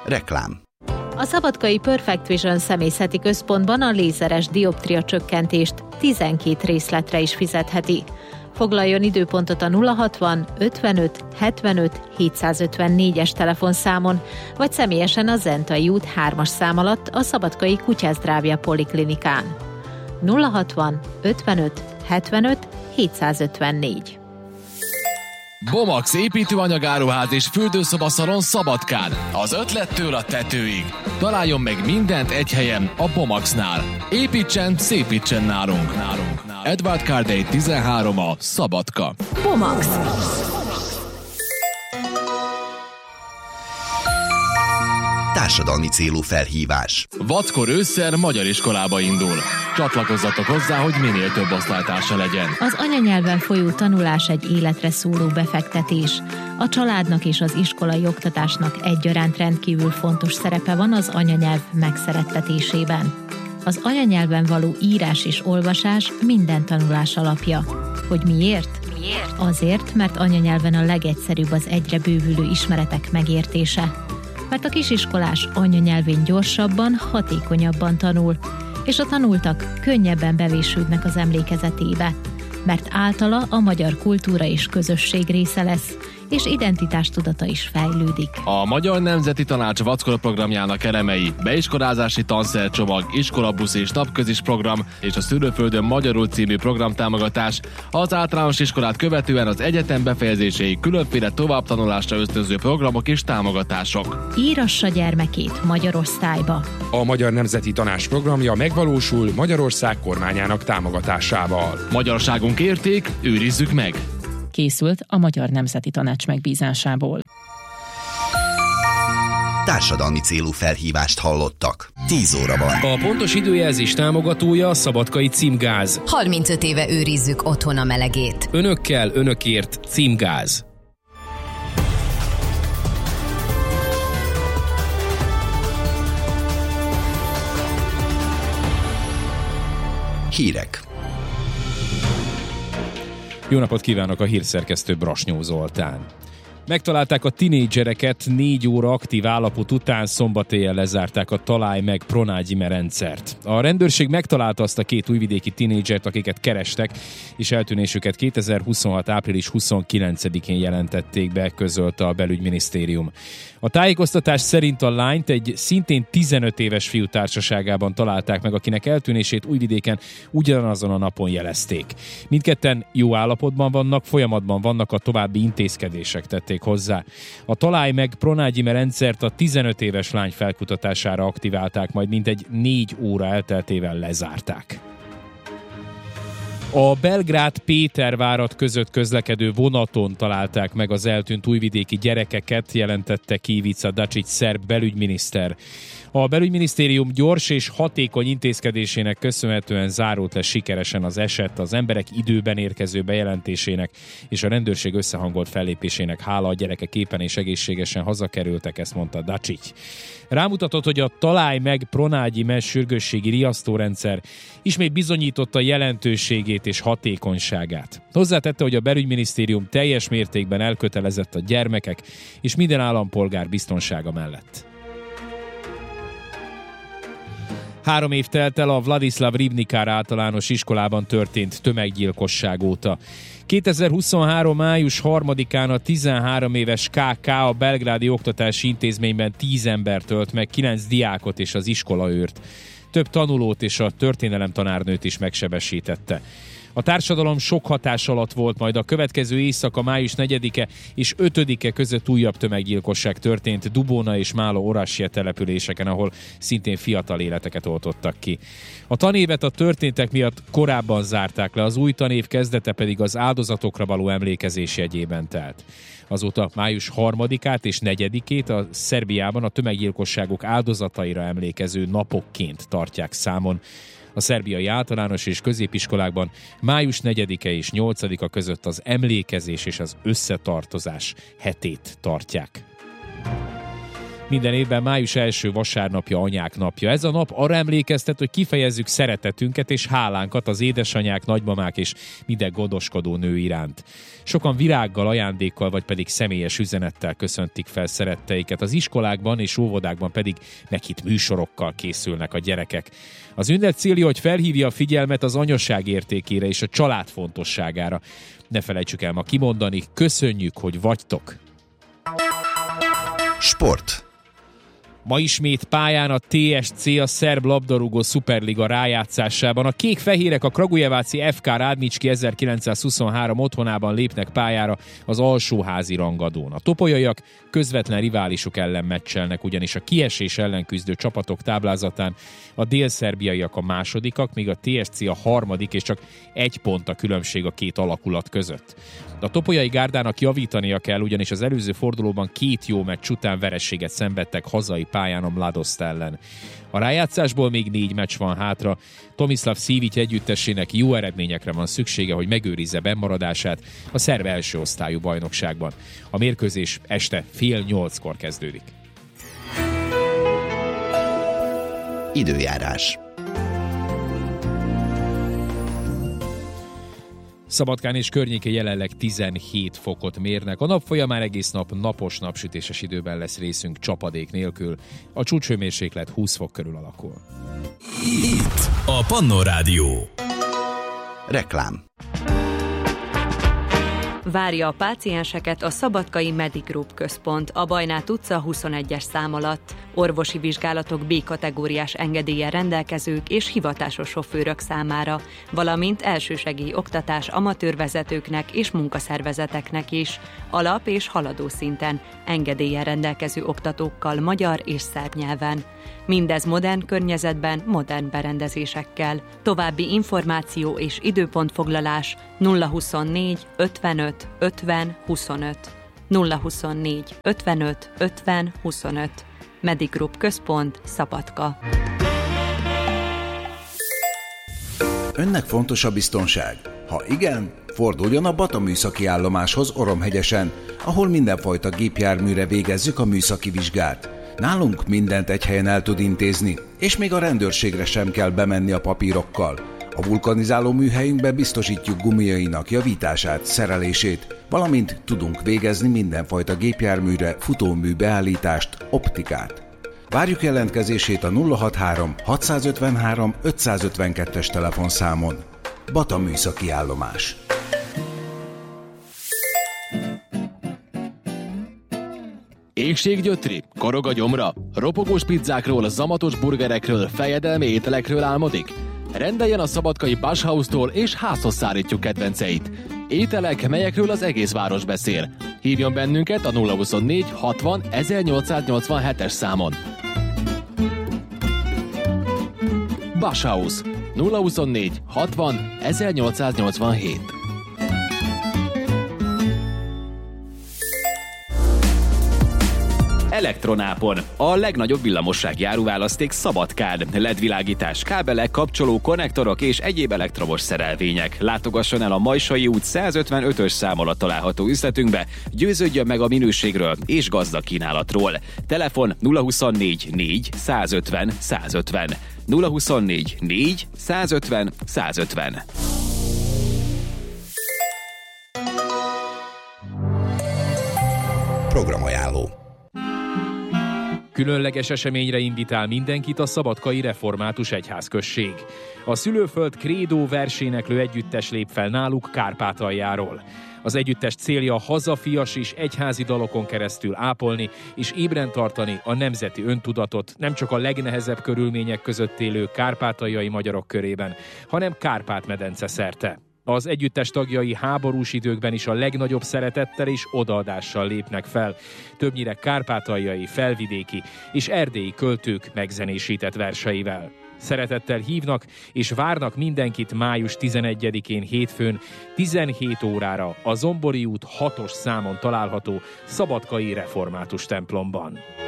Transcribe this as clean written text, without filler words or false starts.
Reklám. A szabadkai Perfect Vision személyzeti központban a lézeres dioptria csökkentést 12 részletre is fizetheti. Foglaljon időpontot a 060 55 75 754-es telefonszámon, vagy személyesen a Zentai út 3-as szám alatt a Szabadkai Kutyázdrávja Poliklinikán. 060 55 75 754. Bomax építőanyagáruház és fürdőszobaszalon Szabadkán. Az ötlettől a tetőig. Találjon meg mindent egy helyen a Bomaxnál. Építsen, szépítsen nálunk. Edward Cardey 13 a Szabadka. Bomax. Társadalmi célú felhívás. Vackor ősszel magyar iskolába indul. Csatlakozzatok hozzá, hogy minél több osztálytársa legyen. Az anyanyelven folyó tanulás egy életre szóló befektetés. A családnak és az iskolai oktatásnak egyaránt rendkívül fontos szerepe van az anyanyelv megszerettetésében. Az anyanyelven való írás és olvasás minden tanulás alapja. Hogy miért? Azért, mert anyanyelven a legegyszerűbb az egyre bővülő ismeretek megértése. Mert a kisiskolás anyanyelvén gyorsabban, hatékonyabban tanul, és a tanultak könnyebben bevésődnek az emlékezetébe, mert általa a magyar kultúra és közösség része lesz, és identitástudata is fejlődik. A Magyar Nemzeti Tanács Vackora programjának elemei, beiskolázási tanszercsomag, iskolabusz és napközis program és a Szülőföldön Magyarul című programtámogatás, az általános iskolát követően az egyetem befejezéséig különféle továbbtanulásra ösztönző programok és támogatások. Írassa gyermekét magyar osztályba. A Magyar Nemzeti Tanács programja megvalósul Magyarország kormányának támogatásával. Magyarságunk érték, őrizzük meg! Készült a Magyar Nemzeti Tanács megbízásából. Társadalmi célú felhívást hallottak. 10 óra van. A pontos időjelzés támogatója a Szabadkai Címgáz. 35 éve őrizzük otthon a melegét. Önökkel, önökért Címgáz. Hírek. Jó napot kívánok, a hírszerkesztő Brasnyó Zoltán. Megtalálták a tinédzsereket, 4 óra aktív állapot után szombat éjjel lezárták a Találj meg Pronágyime rendszert. A rendőrség megtalálta azt a 2 újvidéki tinédzsert, akiket kerestek, és eltűnésüket 2026. április 29-én jelentették be, közölte a belügyminisztérium. A tájékoztatás szerint a lányt egy szintén 15 éves fiú társaságában találták meg, akinek eltűnését Újvidéken ugyanazon a napon jelezték. Mindketten jó állapotban vannak, folyamatban vannak a további intézkedések, tették hozzá. A Találj meg Pronágyime rendszert a 15 éves lány felkutatására aktiválták, majd mintegy 4 óra elteltével lezárták. A Belgrád-Pétervárad között közlekedő vonaton találták meg az eltűnt újvidéki gyerekeket, jelentette ki Ivica Dačić szerb belügyminiszter. A belügyminisztérium gyors és hatékony intézkedésének köszönhetően zárult le sikeresen az eset, az emberek időben érkező bejelentésének és a rendőrség összehangolt fellépésének hála a gyerekek éppen és egészségesen hazakerültek, ezt mondta Dačić. Rámutatott, hogy a Találj meg Pronágyime sürgősségi riasztórendszer ismét bizonyította jelentőségét és hatékonyságát. Hozzátette, hogy a belügyminisztérium teljes mértékben elkötelezett a gyermekek és minden állampolgár biztonsága mellett. 3 év telt el a Vladislav Ribnikár általános iskolában történt tömeggyilkosság óta. 2023. május 3-án a 13 éves KK a belgrádi oktatási intézményben 10 embert ölt meg, 9 diákot és az iskolaőrt. Több tanulót és a történelemtanárnőt is megsebesítette. A társadalom sok hatás alatt volt, majd a következő éjszaka május 4-e és 5-e között újabb tömeggyilkosság történt Dubona és Málo Orasje településeken, ahol szintén fiatal életeket oltottak ki. A tanévet a történtek miatt korábban zárták le, az új tanév kezdete pedig az áldozatokra való emlékezés jegyében telt. Azóta május 3-át és 4-ét a Szerbiában a tömeggyilkosságok áldozataira emlékező napokként tartják számon. A szerbiai általános és középiskolákban május 4-e és 8-a között az emlékezés és az összetartozás hetét tartják. Minden évben május első vasárnapja Anyák napja. Ez a nap arra emlékeztet, hogy kifejezzük szeretetünket és hálánkat az édesanyák, nagymamák és minden gondoskodó nő iránt. Sokan virággal, ajándékkal vagy pedig személyes üzenettel köszöntik fel szeretteiket. Az iskolákban és óvodákban pedig meghitt műsorokkal készülnek a gyerekek. Az ünnep célja, hogy felhívja a figyelmet az anyaság értékére és a család fontosságára. Ne felejtsük el ma kimondani, köszönjük, hogy vagytok! Sport. Ma ismét pályán a TSC, a szerb labdarúgó szuperliga rájátszásában. A kék-fehérek a Kragujeváci FK Rádnicski 1923 otthonában lépnek pályára az alsóházi rangadón. A topolyaiak közvetlen riválisuk ellen meccselnek, ugyanis a kiesés ellen küzdő csapatok táblázatán a délszerbiaiak a másodikak, míg a TSC a harmadik, és csak 1 pont a különbség a két alakulat között. A topolyai gárdának javítania kell, ugyanis az előző fordulóban 2 jó meccs után vereséget szenvedtek hazai pályán a Mladost ellen. A rájátszásból még 4 meccs van hátra. Tomislav Sivic együttesének jó eredményekre van szüksége, hogy megőrizze bennmaradását a szerb első osztályú bajnokságban. A mérkőzés este 7:30 kezdődik. Időjárás. Szabadkán és környéke jelenleg 17 fokot mérnek. A nap folyamán egész nap napos, napsütéses időben lesz részünk csapadék nélkül. A csúcshőmérséklet 20 fok körül alakul. Itt a Pannon Rádió. Reklám. Várja a pácienseket a Szabadkai Medigroup központ, a Bajnát utca 21-es szám alatt. Orvosi vizsgálatok B-kategóriás engedéllyel rendelkezők és hivatásos sofőrök számára, valamint elsősegély oktatás amatőrvezetőknek és munkaszervezeteknek is, alap- és haladó szinten, engedéllyel rendelkező oktatókkal magyar és szerb nyelven. Mindez modern környezetben, modern berendezésekkel. További információ és időpontfoglalás 024 55 50 25. 024 55 50 25. Medigroup központ, Szabadka. Önnek fontos a biztonság? Ha igen, forduljon a Bata műszaki állomáshoz Oromhegyesen, ahol mindenfajta gépjárműre végezzük a műszaki vizsgát. Nálunk mindent egy helyen el tud intézni, és még a rendőrségre sem kell bemenni a papírokkal. A vulkanizáló műhelyünkben biztosítjuk gumiainak javítását, szerelését, valamint tudunk végezni mindenfajta gépjárműre futómű beállítást, optikát. Várjuk jelentkezését a 063 653 552-es telefonszámon. Bata műszaki állomás. Éhséggyötri, korog a gyomra, ropogós pizzákról, zamatos burgerekről, fejedelmi ételekről álmodik? Rendeljen a szabadkai Basshaustól és házhoz szállítjuk kedvenceit. Ételek, melyekről az egész város beszél. Hívjon bennünket a 024 60 1887-es számon. Basshaus 024 60 1887. Elektronápon. A legnagyobb villamossági áruválaszték Szabadkán. LED-világítás, kábelek, kapcsoló, konnektorok és egyéb elektromos szerelvények. Látogasson el a Majsai út 155-ös szám alatt található üzletünkbe, győződjön meg a minőségről és gazdag kínálatról. Telefon 024 4 150 150. 024 4 150 150. Programajánló. Különleges eseményre invitál mindenkit a Szabadkai Református Egyházközség. A Szülőföld Krédó verséneklő együttes lép fel náluk Kárpátaljáról. Az együttes célja a hazafias és egyházi dalokon keresztül ápolni és ébren tartani a nemzeti öntudatot nem csak a legnehezebb körülmények között élő kárpátaljai magyarok körében, hanem Kárpát-medence szerte. Az együttes tagjai háborús időkben is a legnagyobb szeretettel és odaadással lépnek fel, többnyire kárpátaljai, felvidéki és erdélyi költők megzenésített verseivel. Szeretettel hívnak és várnak mindenkit május 11-én hétfőn 17 órára a Zombori út 6-os számon található Szabadkai Református templomban.